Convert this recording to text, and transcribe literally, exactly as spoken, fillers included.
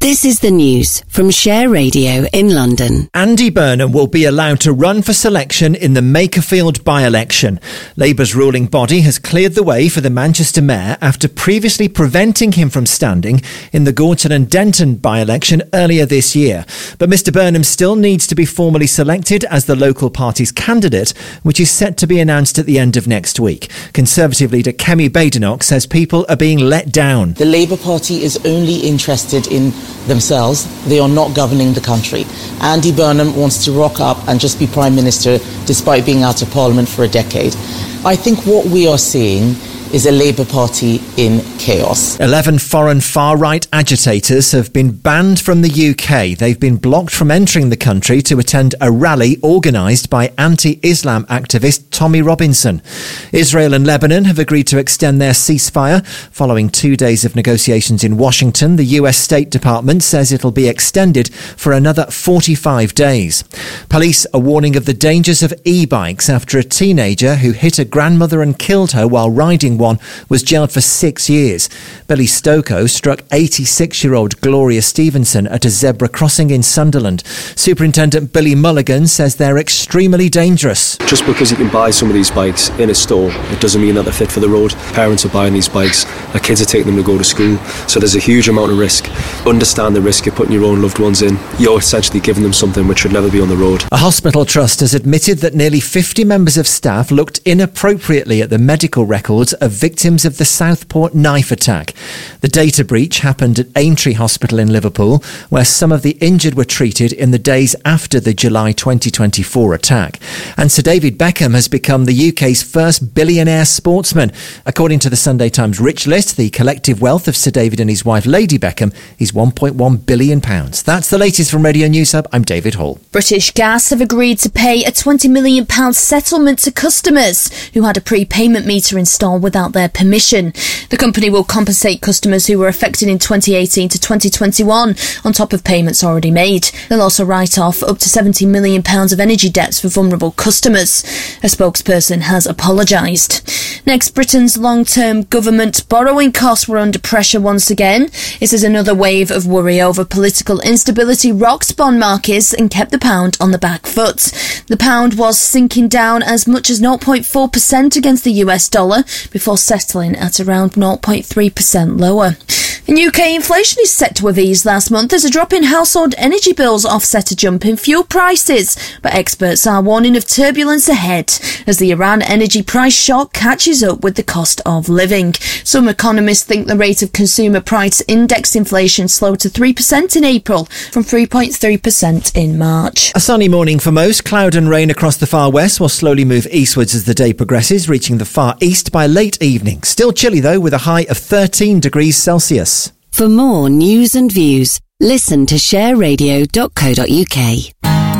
This is the news from Share Radio in London. Andy Burnham will be allowed to run for selection in the Makerfield by-election. Labour's ruling body has cleared the way for the Manchester mayor after previously preventing him from standing in the Gorton and Denton by-election earlier this year. But Mr Burnham still needs to be formally selected as the local party's candidate, which is set to be announced at the end of next week. Conservative leader Kemi Badenoch says people are being let down. The Labour Party is only interested in themselves. They are not governing the country. Andy Burnham wants to rock up and just be Prime Minister despite being out of Parliament for a decade. I think what we are seeing is a Labour Party in chaos. Eleven foreign far-right agitators have been banned from the U K. They've been blocked from entering the country to attend a rally organised by anti-Islam activist Tommy Robinson. Israel and Lebanon have agreed to extend their ceasefire. Following two days of negotiations in Washington, the U S State Department says it'll be extended for another forty-five days. Police are warning of the dangers of e-bikes after a teenager who hit a grandmother and killed her while riding one was jailed for six years. Billy Stokoe struck eighty-six-year-old Gloria Stevenson at a zebra crossing in Sunderland. Superintendent Billy Mulligan says they're extremely dangerous. Just because you can buy some of these bikes in a store, it doesn't mean that they're fit for the road. Parents are buying these bikes, their kids are taking them to go to school, so there's a huge amount of risk. Understand the risk you're putting your own loved ones in. You're essentially giving them something which should never be on the road. A hospital trust has admitted that nearly fifty members of staff looked inappropriately at the medical records of victims of the Southport knife attack. The data breach happened at Aintree Hospital in Liverpool, where some of the injured were treated in the days after the July twenty twenty-four attack. And Sir David Beckham has become the U K's first billionaire sportsman. According to the Sunday Times Rich List, the collective wealth of Sir David and his wife Lady Beckham is one point one billion pounds. That's the latest from Radio News Hub. I'm David Hall. British Gas have agreed to pay a twenty million pounds settlement to customers who had a prepayment meter installed without their permission. The company will compensate customers who were affected in twenty eighteen to twenty twenty-one on top of payments already made. They'll also write off up to seventy million pounds of energy debts for vulnerable customers. A spokesperson has apologised. Next, Britain's long-term government borrowing costs were under pressure once again. This is another wave of worry over political instability rocked bond markets and kept the pound on the back foot. The pound was sinking down as much as zero point four percent against the U S dollar before settling at around zero point three percent lower. In U K, inflation is set to have eased last month as a drop in household energy bills offset a jump in fuel prices, but experts are warning of turbulence ahead as the Iran energy price shock catches up with the cost of living. Some economists think the rate of consumer price index inflation slowed to three percent in April from three point three percent in March. A sunny morning for most. Cloud and rain across the far west will slowly move eastwards as the day progresses, reaching the far east by late evening. Still chilly though, with a high of thirteen degrees Celsius. For more news and views, listen to share radio dot co dot uk.